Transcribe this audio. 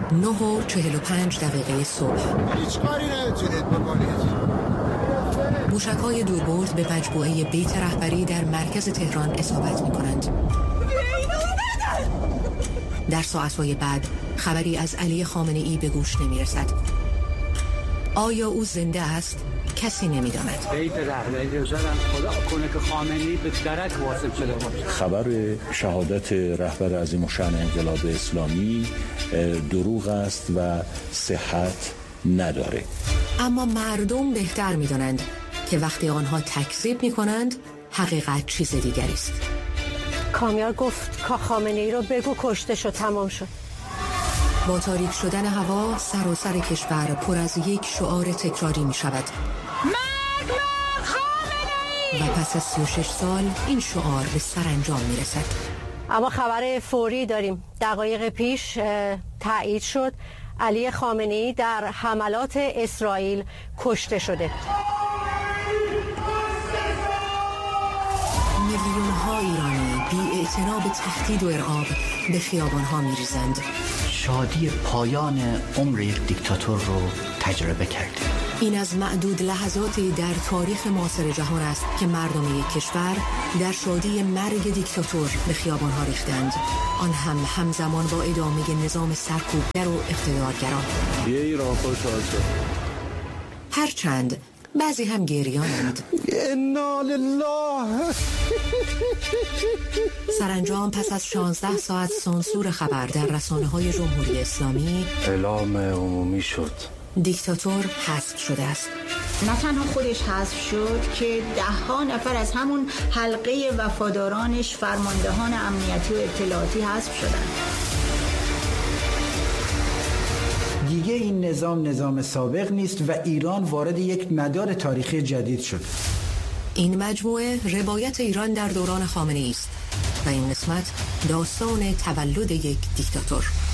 9:45 صبح. هیچ کاری نمیتونید بکنید. موشک‌های دوربرد به مجموعه بیت رهبری در مرکز تهران اصابت می‌کنند. در ساعت‌های بعد خبری از علی خامنه‌ای به گوش نمی‌رسد. آیا او زنده است؟ کسی نمی‌داند. بیت رهبری زدن خدا کنه که خامنه‌ای به درک واصل شده باشه. خبر شهادت رهبر عظیم الشأن انقلاب اسلامی دروغ است و صحت نداره. اما مردم بهتر می‌دانند که وقتی آنها تکذیب می‌کنند حقیقت چیز دیگری است. کامیار گفت که خامنه‌ای رو بگو کشته شد، تمام شد. با تاریک شدن هوا سراسر کشور پر از یک شعار تکراری می شود. مرگ خامنه‌ای! و پس از 36 سال این شعار به سرانجام می رسد. اما خبر فوری داریم. دقایق پیش تایید شد علی خامنه‌ای در حملات اسرائیل کشته شده. میلیون‌ها ایرانی بی‌اعتنا به تهدید و ارعاب به خیابان‌ها می‌ریزند. شادی پایان عمر یک دیکتاتور رو تجربه کردیم. این از معدود لحظاتی در تاریخ معاصر جهان است که مردم یک کشور در شادی مرگ دیکتاتور به خیابان‌ها ریختند، آن هم همزمان با ادامه نظام سرکوبگر و اقتدارگرا. یه ایران خوشحال شد. هرچند بعضی هم گریانند. انا لله. سرانجام پس از 16 ساعت سانسور خبر در رسانه‌های جمهوری اسلامی اعلام عمومی شد. دیکتاتور حذف شده است. نه تنها خودش حذف شد که 10 نفر از همون حلقه وفادارانش فرماندهان امنیتی و اطلاعاتی حذف شدند. دیگه این نظام سابق نیست و ایران وارد یک مدار تاریخی جدید شد. این مجموعه روایت ایران در دوران خامنه‌ای است و این قسمت داستان تولد یک دیکتاتور.